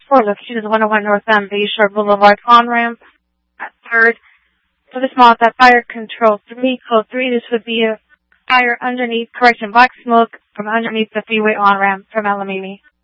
4 location is 101 North Van Bayshore Boulevard, on-ramp at 3rd. For this mall, at Fire Control 3, Code 3, this would be a fire underneath, correction, black smoke from underneath the freeway on-ramp from Alameda.